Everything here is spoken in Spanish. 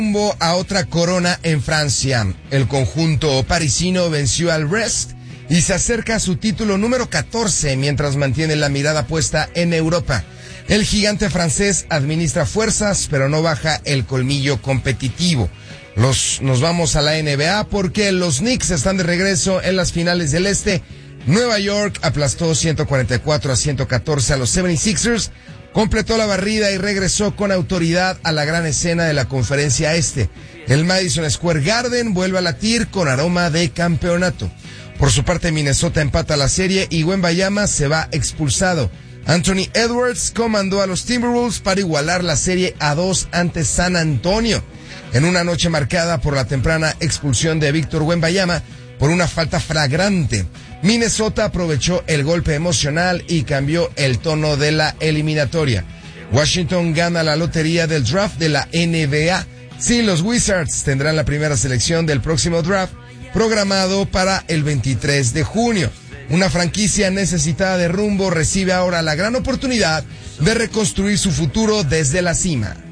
Rumbo a otra corona en Francia. El conjunto parisino venció al Brest y se acerca a su título número 14 mientras mantiene la mirada puesta en Europa. El gigante francés administra fuerzas, pero no baja el colmillo competitivo. Nos vamos a la NBA porque los Knicks están de regreso en las finales del Este. Nueva York aplastó 144-114 a los 76ers, completó la barrida y regresó con autoridad a la gran escena de la conferencia Este. El Madison Square Garden vuelve a latir con aroma de campeonato. Por su parte, Minnesota empata la serie y Wembanyama se va expulsado. Anthony Edwards comandó a los Timberwolves para igualar la serie a 2 ante San Antonio. En una noche marcada por la temprana expulsión de Víctor Wembanyama por una falta flagrante, Minnesota aprovechó el golpe emocional y cambió el tono de la eliminatoria. Washington gana la lotería del draft de la NBA. Sí, los Wizards tendrán la primera selección del próximo draft, programado para el 23 de junio. Una franquicia necesitada de rumbo recibe ahora la gran oportunidad de reconstruir su futuro desde la cima.